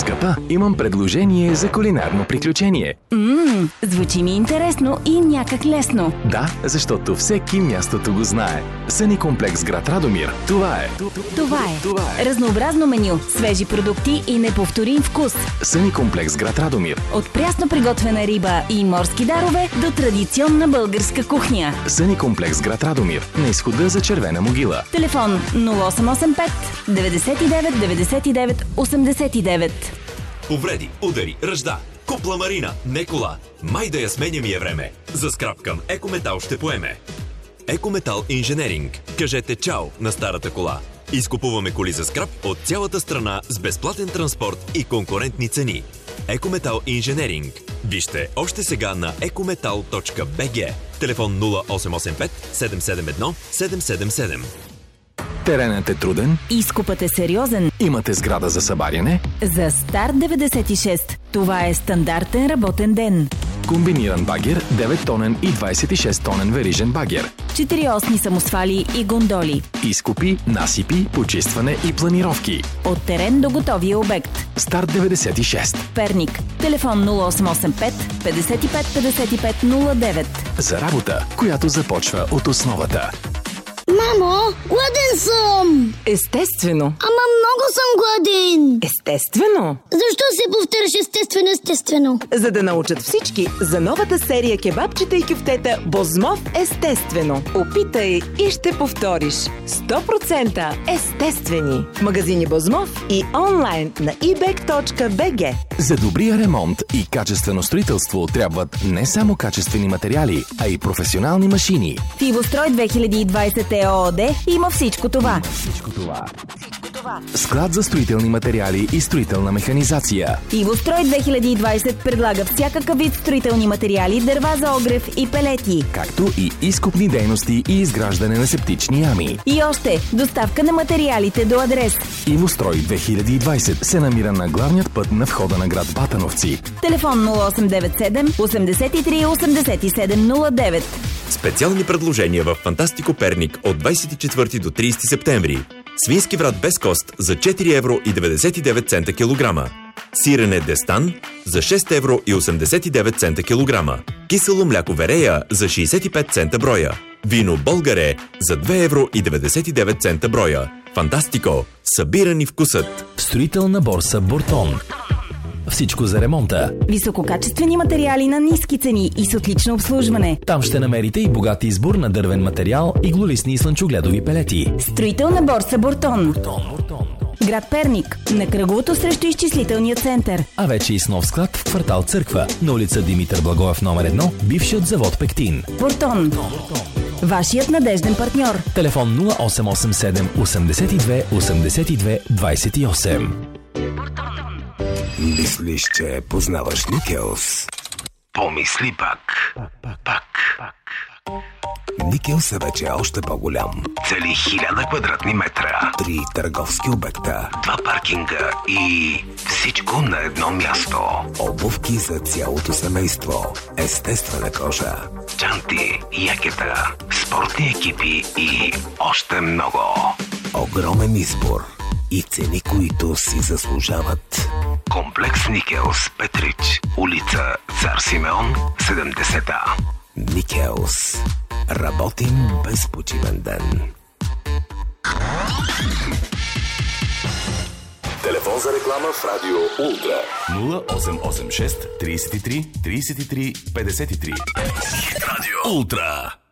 Скъпа, имам предложение за кулинарно приключение. Звучи ми интересно и някак лесно. Да, защото всеки мястото го знае. Съни комплекс град Радомир. Това е. Разнообразно меню, свежи продукти и неповторим вкус. Съни комплекс град Радомир. От прясно приготвена риба и морски дарове до традиционна българска кухня. Съни комплекс град Радомир. На изхода за Червена могила. Телефон 0885 99 99 89. Повреди, удари, ръжда. Купла Марина, не кола. Май да я сменя ми е време. За скрап към Екометал ще поеме. Екометал Инженеринг. Кажете чао на старата кола. Изкупуваме коли за скрап от цялата страна с безплатен транспорт и конкурентни цени. Екометал Инженеринг. Вижте още сега на ecometal.bg. Телефон 0885 771 777. Теренът е труден. Изкупът е сериозен. Имате сграда за събаряне. За Старт 96 това е стандартен работен ден. Комбиниран багер, 9-тонен и 26-тонен верижен багер. 4-осни самосвали и гондоли. Изкупи, насипи, почистване и планировки. От терен до готовия обект. Старт 96. Перник. Телефон 0885 55 55 09. За работа, която започва от основата. Мамо, гладен съм! Естествено. Ама много съм гладен! Естествено. Защо се повтаряш естествено? За да научат всички за новата серия кебабчета и кюфтета Бозмов естествено. Опитай и ще повториш. 100% естествени. В магазини Бозмов и онлайн на ebek.bg. За добрия ремонт и качествено строителство трябват не само качествени материали, а и професионални машини. В Ивострой 2020 ЕООД има всичко това. Склад за строителни материали и строителна механизация. Ивострой 2020 предлага всякакъв вид строителни материали, дърва за огрев и пелети. Както и изкупни дейности и изграждане на септични ями. И още, доставка на материалите до адрес. Ивострой 2020 се намира на главният път на входа на град Батановци. Телефон 0897 83 87 09. Специални предложения в Фантастико Перник от 24 до 30 септември. Свински врат без кост за 4 евро и 99 цента килограма. Сирене Дестан за 6 евро и 89 цента килограма. Кисело мляко Верея за 65 цента броя. Вино Българе за 2 евро и 99 цента броя. Фантастико! Събирани вкусът! Строителна борса Бортон. Всичко за ремонта. Висококачествени материали на ниски цени и с отлично обслужване. Там ще намерите и богат избор на дървен материал, иглолистни и слънчогледови пелети. Строителна борса Бортон. Град Перник, на кръговото срещу изчислителния център. А вече и с нов склад в квартал Църква, на улица Димитър Благоев номер 1, бившият завод Пектин. Бортон. Вашият надежден партньор. Телефон 0887 82 82 28. Мислиш, че познаваш Никелс? Помисли пак. Никелс е вече още по-голям. Цели 1000 квадратни метра, 3 търговски обекта, 2 паркинга и всичко на едно място. Обувки за цялото семейство, естествена кожа, чанти, якета, спортни екипи и още много. Огромен избор и цени, които си заслужават. Комплекс Никелс, Петрич, улица Цар Симеон, 70А. Никелс. Работим без почивен ден. Телефон за реклама в Радио Ултра 0886 33 33 53. Радио Ултра.